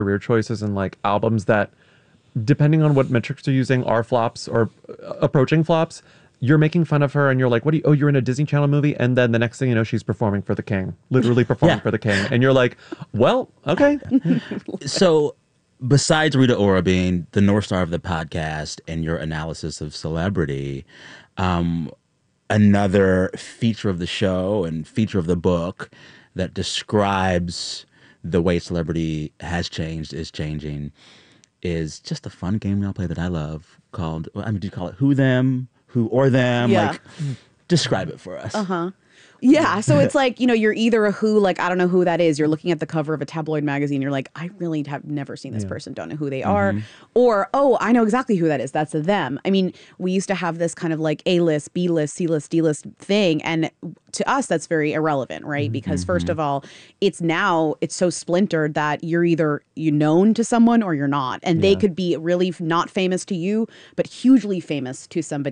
career choices and like albums that, depending on what metrics you're using, are flops or approaching flops. You're making fun of her and you're like, what do you, oh, you're in a Disney Channel movie. And then the next thing you know, she's performing for the king, literally performing Yeah. for the king. And you're like, well, okay. So, besides Rita Ora being the North Star of the podcast and your analysis of celebrity, another feature of the show and feature of the book that describes the way celebrity has changed, is changing, is just a fun game y'all play that I love called, I mean, do you call it Who Them, Who or Them? Yeah. Like, describe it for us. Yeah, so it's like, you're either a who, like, I don't know who that is. You're looking at the cover of a tabloid magazine. You're like, I really have never seen this person, don't know who they are. Or, oh, I know exactly who that is. That's a them. I mean, we used to have this kind of like A-list, B-list, C-list, D-list thing. And to us, that's very irrelevant, right? Because first of all, it's so splintered that you're either known to someone or you're not. And they could be really not famous to you, but hugely famous to somebody